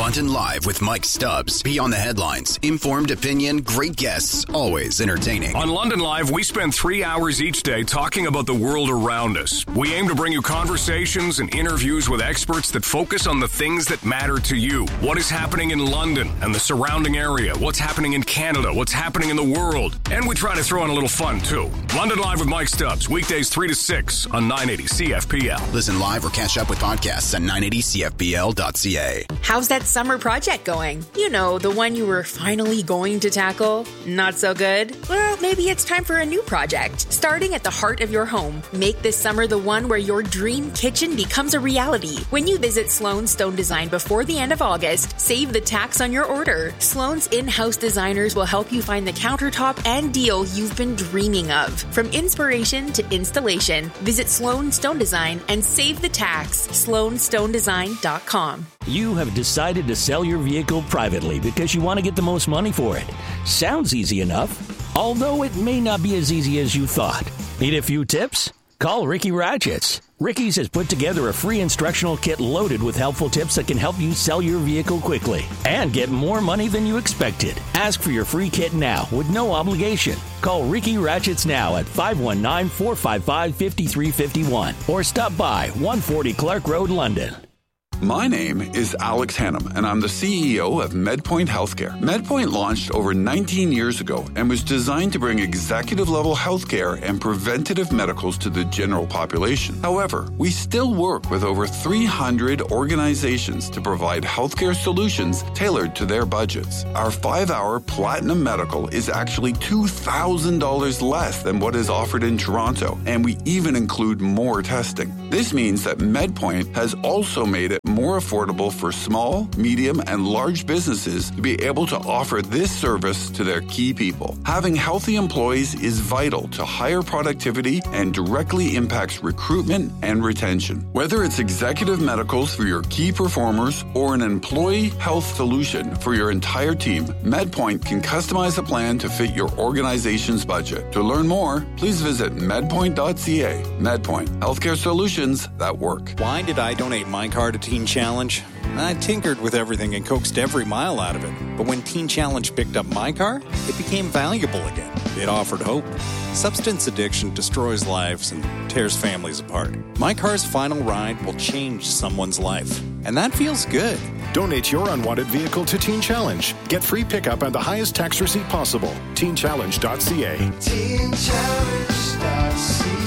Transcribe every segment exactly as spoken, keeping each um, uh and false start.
London Live with Mike Stubbs. Beyond the headlines, informed opinion, great guests, always entertaining. On London Live, we spend three hours each day talking about the world around us. We aim to bring you conversations and interviews with experts that focus on the things that matter to you. What is happening in London and the surrounding area? What's happening in Canada? What's happening in the world? And we try to throw in a little fun, too. London Live with Mike Stubbs, weekdays three to six on nine eighty C F P L. Listen live or catch up with podcasts at nine eighty C F P L dot C A. How's that summer project going? You know, the one you were finally going to tackle? Not so good? Well, maybe it's time for a new project. Starting at the heart of your home, make this summer the one where your dream kitchen becomes a reality. When you visit Sloan Stone Design before the end of August, save the tax on your order. Sloan's in-house designers will help you find the countertop and deal you've been dreaming of. From inspiration to installation, visit Sloan Stone Design and save the tax. sloan stone design dot com. You have decided to sell your vehicle privately because you want to get the most money for it. Sounds easy enough, although it may not be as easy as you thought. Need a few tips? Call Ricky Ratchets. Ricky's has put together a free instructional kit loaded with helpful tips that can help you sell your vehicle quickly and get more money than you expected. Ask for your free kit now with no obligation. Call Ricky Ratchets now at five one nine, four five five, five three five one or stop by one forty Clark Road, London. My name is Alex Hannum, and I'm the C E O of MedPoint Healthcare. MedPoint launched over nineteen years ago and was designed to bring executive-level healthcare and preventative medicals to the general population. However, we still work with over three hundred organizations to provide healthcare solutions tailored to their budgets. Our five-hour Platinum Medical is actually two thousand dollars less than what is offered in Toronto, and we even include more testing. This means that MedPoint has also made it more affordable for small, medium, and large businesses to be able to offer this service to their key people. Having healthy employees is vital to higher productivity and directly impacts recruitment and retention. Whether it's executive medicals for your key performers or an employee health solution for your entire team, MedPoint can customize a plan to fit your organization's budget. To learn more, please visit medpoint dot c a. MedPoint, healthcare solutions that work. Why did I donate my car to Teen Challenge? I tinkered with everything and coaxed every mile out of it. But when Teen Challenge picked up my car, it became valuable again. It offered hope. Substance addiction destroys lives and tears families apart. My car's final ride will change someone's life. And that feels good. Donate your unwanted vehicle to Teen Challenge. Get free pickup and the highest tax receipt possible. teen challenge dot c a. teen challenge dot c a.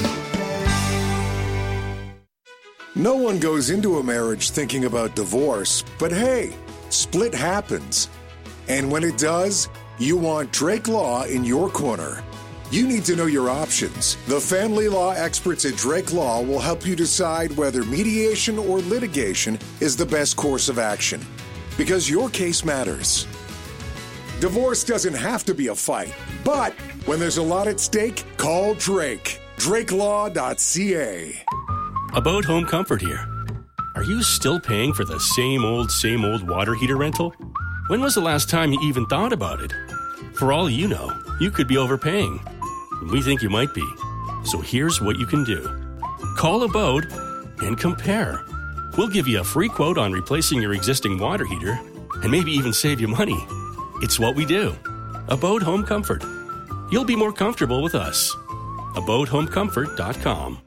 No one goes into a marriage thinking about divorce, but hey, split happens. And when it does, you want Drake Law in your corner. You need to know your options. The family law experts at Drake Law will help you decide whether mediation or litigation is the best course of action, because your case matters. Divorce doesn't have to be a fight, but when there's a lot at stake, call Drake. drake law dot c a. About Home Comfort here. Are you still paying for the same old, same old water heater rental? When was the last time you even thought about it? For all you know, you could be overpaying. We think you might be. So here's what you can do. Call Abode and compare. We'll give you a free quote on replacing your existing water heater and maybe even save you money. It's what we do. Abode Home Comfort. You'll be more comfortable with us. abode home comfort dot com.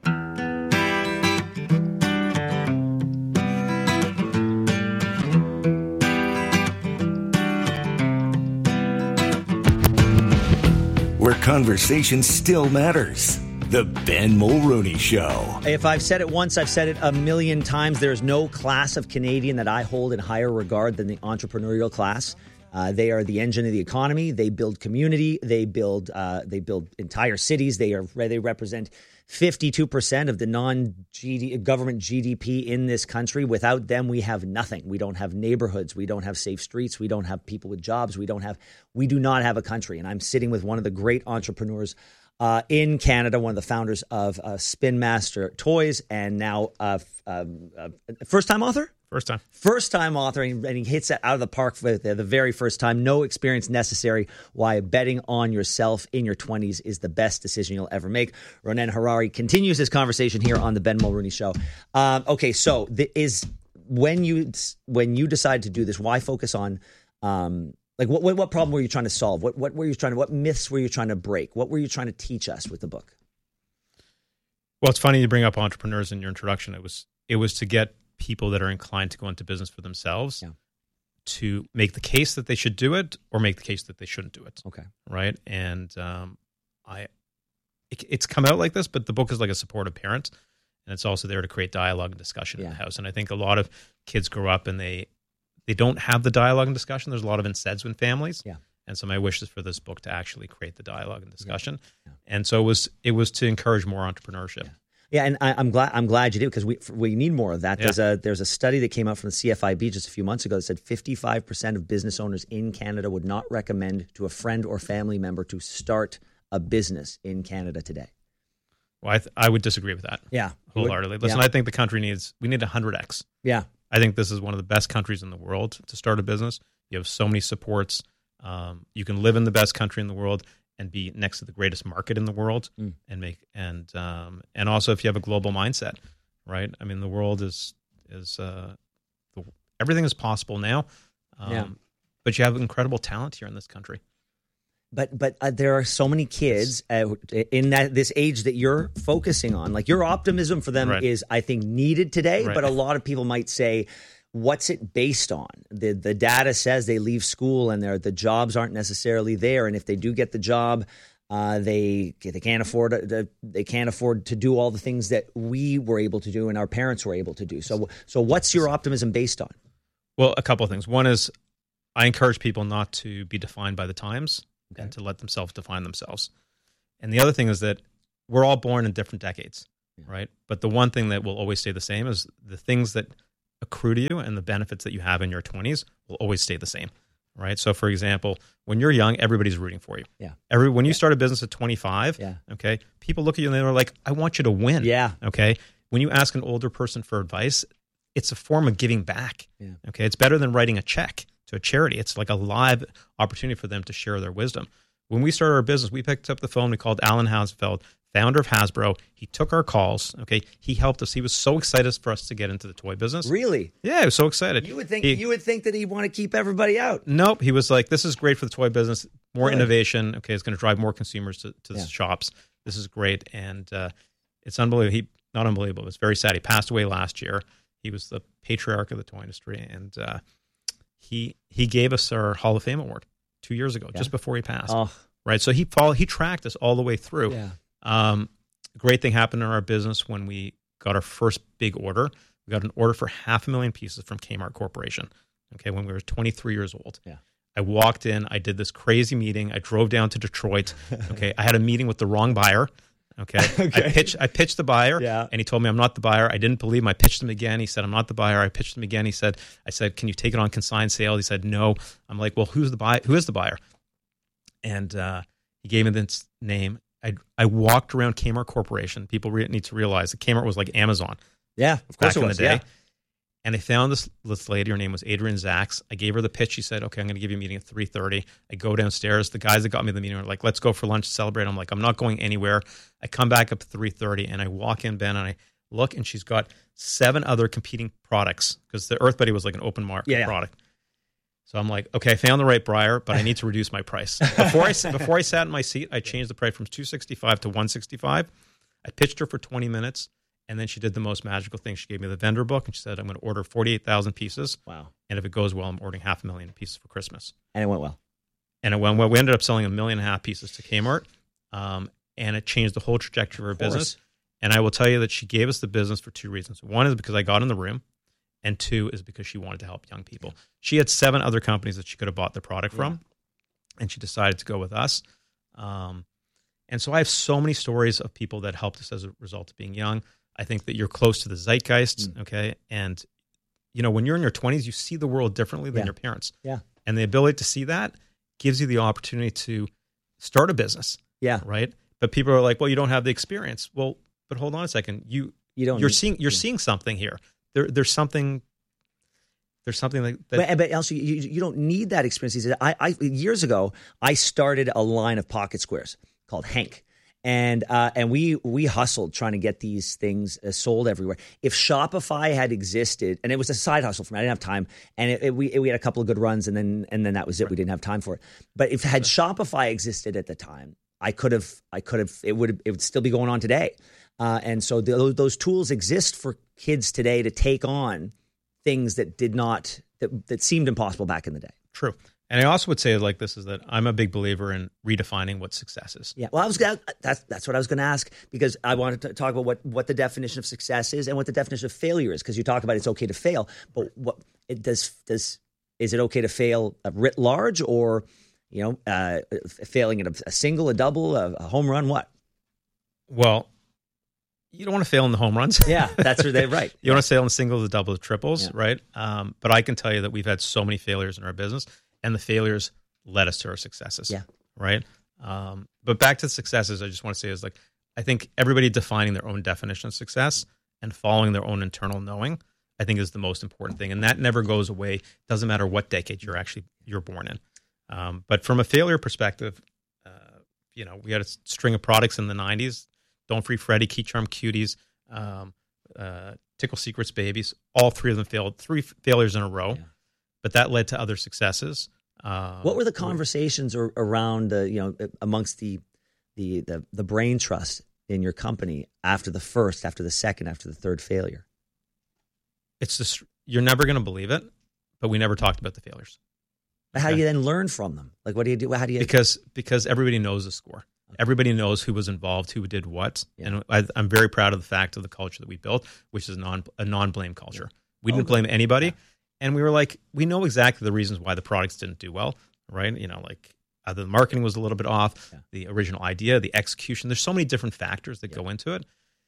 Where conversation still matters. The Ben Mulroney Show. If I've said it once, I've said it a million times. There's no class of Canadian that I hold in higher regard than the entrepreneurial class. Uh, they are the engine of the economy. They build community. They build. Uh, they build entire cities. They are. They represent fifty-two percent of the non-government G D P in this country. Without them, we have nothing. We don't have neighborhoods. We don't have safe streets. We don't have people with jobs. We don't have. We do not have a country. And I'm sitting with one of the great entrepreneurs uh, in Canada, one of the founders of uh, Spin Master Toys, and now uh, uh, uh, first-time author. First time. First time author, and he hits it out of the park for the, the very first time. No experience necessary. Why betting on yourself in your twenties is the best decision you'll ever make. Ronen Harari continues his conversation here on the Ben Mulroney Show. Um, okay, so the, is when you when you decide to do this, why focus on um, like what, what what problem were you trying to solve? What what were you trying to what myths were you trying to break? What were you trying to teach us with the book? Well, it's funny you bring up entrepreneurs in your introduction. It was it was to get people that are inclined to go into business for themselves yeah. to make the case that they should do it or make the case that they shouldn't do it. Okay. Right. And um, I, it, it's come out like this, but the book is like a supportive parent, and it's also there to create dialogue and discussion yeah. in the house. And I think a lot of kids grow up and they they don't have the dialogue and discussion. There's a lot of inceds in families. Yeah. And so my wish is for this book to actually create the dialogue and discussion. Yeah. Yeah. And so it was it was to encourage more entrepreneurship. Yeah. Yeah, and I, I'm glad I'm glad you did, because we we need more of that. Yeah. There's a there's a study that came out from the C F I B just a few months ago that said fifty-five percent of business owners in Canada would not recommend to a friend or family member to start a business in Canada today. Well, I, th- I would disagree with that. Yeah, wholeheartedly. Listen, yeah. I think the country needs we need one hundred x. Yeah, I think this is one of the best countries in the world to start a business. You have so many supports. Um, you can live in the best country in the world and be next to the greatest market in the world, mm. and make and um, and also if you have a global mindset, right? I mean, the world is is uh, the, everything is possible now, um, yeah. but you have incredible talent here in this country. But but uh, there are so many kids uh, in that this age that you're focusing on. Like, your optimism for them Right. is, I think, needed today. Right. But a lot of people might say, what's it based on? The the data says they leave school and they're, the jobs aren't necessarily there, and if they do get the job, uh, they they can't afford to, they can't afford to do all the things that we were able to do and our parents were able to do. So so what's your optimism based on? Well, a couple of things. One is I encourage people not to be defined by the times, Okay. and to let themselves define themselves. And the other thing is that we're all born in different decades, Yeah. right? But the one thing that will always stay the same is the things that accrue to you and the benefits that you have in your twenties will always stay the same, right? So, for example, when you're young, everybody's rooting for you. Yeah. Every when you start a business at twenty-five, Yeah. okay, people look at you and they're like, "I want you to win." Yeah. Okay. When you ask an older person for advice, it's a form of giving back. Yeah. Okay. It's better than writing a check to a charity. It's like a live opportunity for them to share their wisdom. When we started our business, we picked up the phone. We called Alan Hasfeld, founder of Hasbro. He took our calls. Okay. He helped us. He was so excited for us to get into the toy business. Really? Yeah, he was so excited. You would think He- you would think that he'd want to keep everybody out. Nope. He was like, this is great for the toy business. More Really? innovation. Okay. It's going to drive more consumers to, to the Yeah. shops. This is great. And uh, it's unbelievable. He, not unbelievable. It's very sad. He passed away last year. He was the patriarch of the toy industry. And uh, he he gave us our Hall of Fame award two years ago, Yeah. just before he passed. Oh, Right. So he followed, he tracked us all the way through. yeah. Um, great thing happened in our business when we got our first big order. We got an order for half a million pieces from Kmart Corporation. Okay, when we were twenty-three years old. Yeah. I walked in. I did this crazy meeting. I drove down to Detroit. Okay, I had a meeting with the wrong buyer. Okay, Okay. I pitched. I pitched the buyer. Yeah. And he told me I'm not the buyer. I didn't believe him. I pitched him again. He said I'm not the buyer. I pitched him again. He said, I said, can you take it on consigned sale? He said no. I'm like, well, who's the buyer? Who is the buyer? And uh, he gave me this name. I I walked around Kmart Corporation. People re- need to realize that Kmart was like Amazon Yeah, of course back it in was. the day. Yeah. And I found this, this lady. Her name was Adrienne Zaks. I gave her the pitch. She said, okay, I'm going to give you a meeting at three thirty. I go downstairs. The guys that got me the meeting are like, let's go for lunch to celebrate. I'm like, I'm not going anywhere. I come back up at three thirty, and I walk in, Ben, and I look, and she's got seven other competing products because the Earth Buddy was like an open market Yeah, yeah. product. So I'm like, okay, I found the right buyer, but I need to reduce my price. Before I before I sat in my seat, I changed the price from two sixty-five to one sixty-five. I pitched her for twenty minutes, and then she did the most magical thing. She gave me the vendor book, and she said, I'm going to order forty-eight thousand pieces. Wow. And if it goes well, I'm ordering half a million pieces for Christmas. And it went well. And it went well. We ended up selling a million and a half pieces to Kmart, um, and it changed the whole trajectory of our Of course. business. And I will tell you that she gave us the business for two reasons. One is because I got in the room, and two is because she wanted to help young people. She had seven other companies that she could have bought the product from, and she decided to go with us. Um, and so I have so many stories of people that helped us as a result of being young. I think that you're close to the zeitgeist, Mm. okay? And, you know, when you're in your twenties, you see the world differently than Yeah. your parents. Yeah. And the ability to see that gives you the opportunity to start a business, Yeah. right? But people are like, well, you don't have the experience. Well, but hold on a second. You, You don't. you're need- seeing you're yeah. seeing something here. There, there's something. There's something like that. But, but also, you, you don't need that experience. He said, I, I years ago, I started a line of pocket squares called Hank, And uh, and we we hustled trying to get these things uh, sold everywhere. If Shopify had existed, and it was a side hustle for me, I didn't have time, and it, it, we it, we had a couple of good runs, and then and then that was it. Right. We didn't have time for it. But if had Shopify existed at the time, I could have I could have it would it would still be going on today. Uh, and so the, those tools exist for kids today to take on things that did not that, that seemed impossible back in the day. True. And I also would say like this is that I'm a big believer in redefining what success is. Yeah, well, I was gonna, that's that's what I was going to ask, because I wanted to talk about what, what the definition of success is and what the definition of failure is, because you talk about it's okay to fail, but what it does does is it okay to fail writ large, or you know uh, failing at a, a single, a double, a, a home run? What? Well, you don't want to fail in the home runs. Yeah, that's what they right. You yeah. want to fail in singles, the doubles, the triples, yeah. right? Um, but I can tell you that we've had so many failures in our business. And the failures led us to our successes. Yeah. Right. Um, but back to the successes, I just want to say is like, I think everybody defining their own definition of success and following their own internal knowing, I think is the most important thing. And that never goes away. Doesn't matter what decade you're actually, you're born in. Um, but from a failure perspective, uh, you know, we had a string of products in the nineties, Don't Free Freddy, Key Charm Cuties, um, uh, Tickle Secrets Babies. All three of them failed, three failures in a row. Yeah. But that led to other successes. Uh, what were the conversations or, around the, you know, amongst the, the the the brain trust in your company after the first, after the second, after the third failure? It's just, you're never going to believe it, but we never talked about the failures. But how okay. do you then learn from them? Like, what do you do? How do you? Because because everybody knows the score. Okay. Everybody knows who was involved, who did what, yeah. and I, I'm very proud of the fact of the culture that we built, which is non a non blame culture. Yeah. We didn't okay. blame anybody. Yeah. And we were like, we know exactly the reasons why the products didn't do well, right? You know, like either the marketing was a little bit off, yeah. the original idea, the execution. There's so many different factors that yeah. go into it.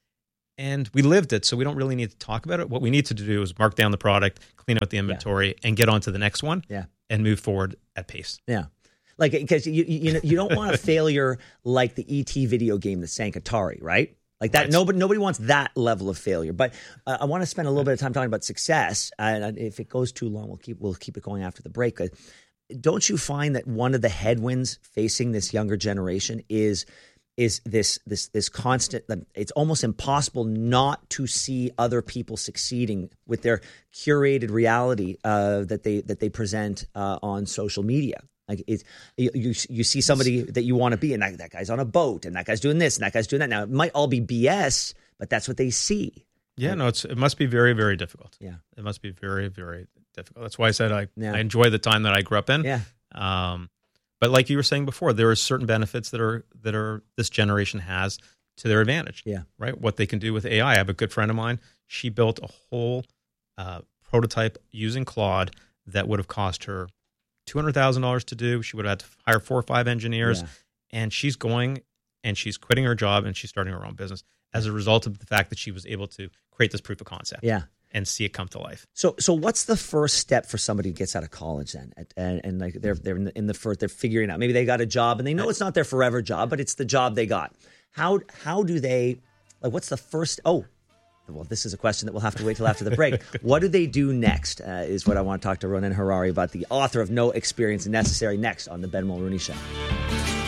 And we lived it, so we don't really need to talk about it. What we need to do is mark down the product, clean out the inventory, yeah. and get on to the next one yeah. and move forward at pace. Yeah. Like, because you, you, you don't want a failure like the E T video game that sank Atari, right? Like that, right. nobody nobody wants that level of failure. But uh, I want to spend a little bit of time talking about success. And if it goes too long, we'll keep we'll keep it going after the break. Don't you find that one of the headwinds facing this younger generation is is this this this constant? It's almost impossible not to see other people succeeding with their curated reality uh, that they that they present uh, on social media. Like it's, you, you, you see somebody that you want to be, and that, that guy's on a boat, and that guy's doing this, and that guy's doing that. Now, it might all be B S, but that's what they see. Yeah, no, it's it must be very, very difficult. Yeah. It must be very, very difficult. That's why I said I, yeah. I enjoy the time that I grew up in. Yeah. Um, but like you were saying before, there are certain benefits that are that are this generation has to their advantage. Yeah. Right? What they can do with A I. I have a good friend of mine. She built a whole uh, prototype using Claude that would have cost her two hundred thousand dollars to do. She would have had to hire four or five engineers. Yeah. And she's going and she's quitting her job and she's starting her own business as a result of the fact that she was able to create this proof of concept. Yeah. And see it come to life. So, so what's the first step for somebody who gets out of college then, and, and like they're they're in the, in the first, they're figuring out, maybe they got a job and they know it's not their forever job, but it's the job they got. How how do they, like, what's the first? Oh, well, this is a question that we'll have to wait till after the break. What do they do next? Uh, is what I want to talk to Ronen Harary about, the author of No Experience Necessary, next on the Ben Mulrooney Show.